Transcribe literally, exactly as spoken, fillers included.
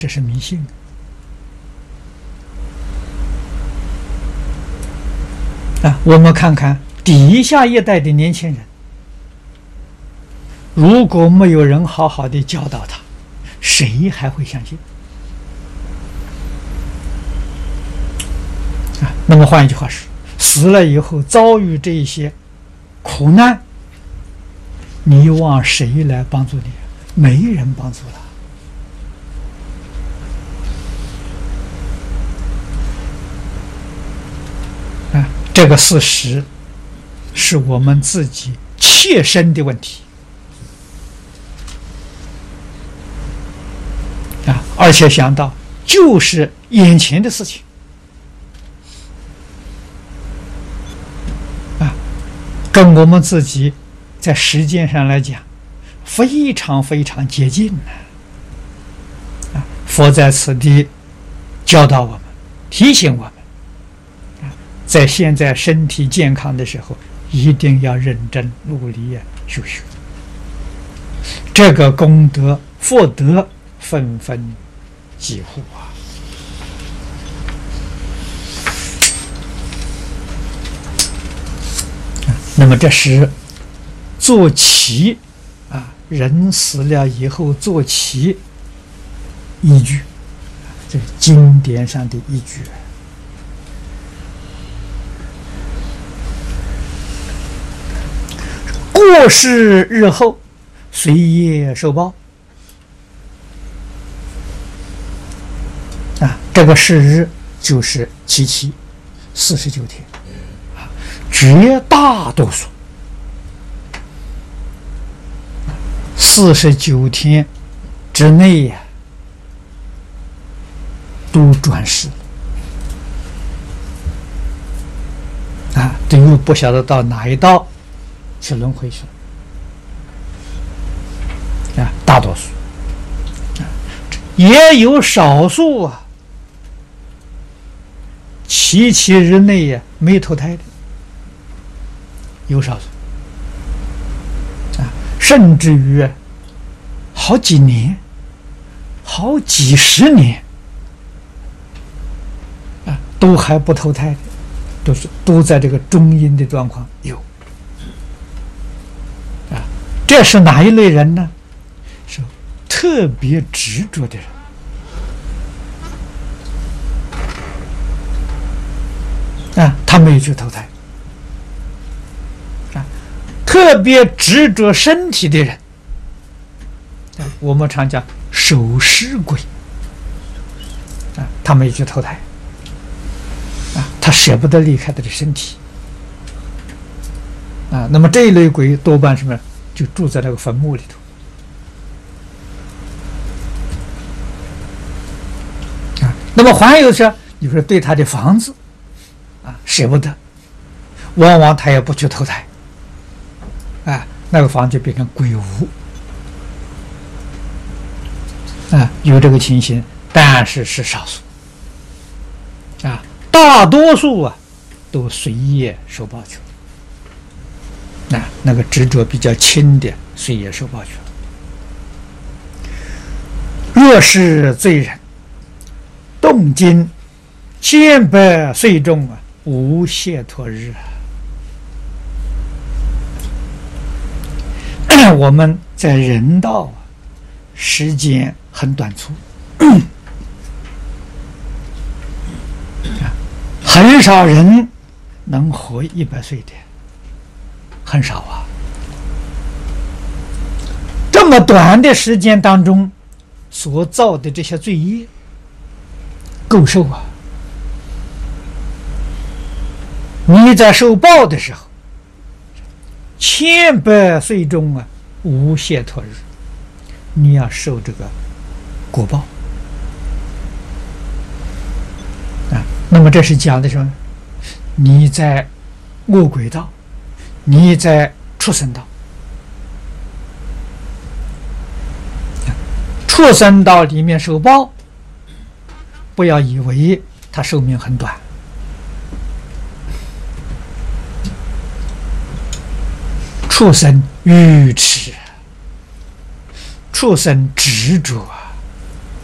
这是迷信。啊，我们看看底下一代的年轻人，如果没有人好好的教导他，谁还会相信？啊，那么换一句话说，死了以后遭遇这一些苦难，你望谁来帮助你？没人帮助了。啊，这个事实是我们自己切身的问题啊，而且想到就是眼前的事情啊，跟我们自己在时间上来讲非常非常接近啊！佛在此地教导我们，提醒我们啊，在现在身体健康的时候，一定要认真努力修学，这个功德福德纷纷几户啊！那么这是做起啊，人死了以后做起依据，这是经典上的依据。过世日后随业受报啊，这个世日就是七七四十九天啊，绝大多数四十九天之内呀、啊，都转世啊，这又不晓得到哪一道去轮回去了啊，大多数啊，也有少数啊，七七日内呀、啊、没投胎的，有少数啊，甚至于好几年、好几十年啊，都还不投胎的，都是都在这个中阴的状况有啊。这是哪一类人呢？是特别执着的人啊，他没有去投胎啊。特别执着身体的人，啊，我们常讲守尸鬼啊，他没有去投胎啊，他舍不得离开他的身体啊。那么这一类鬼多半什么？就住在那个坟墓里头啊。那么还有是，你说对他的房子啊舍不得，往往他也不去投胎啊，那个房就变成鬼屋啊，有这个情形，但是是少数啊，大多数啊都随业受报去了。那那个执着比较轻的，随业受报去了。若是罪人，动经千百岁中啊，无解脱日啊。我们在人道啊，时间很短促，很少人能活一百岁的。很少啊，这么短的时间当中所造的这些罪业够受啊。你在受报的时候，千百岁中啊，无解脱日，你要受这个果报啊。那么这是讲的什么？你在恶鬼道，你在畜生道，畜生道里面受报，不要以为他寿命很短，畜生愚痴，畜生执着。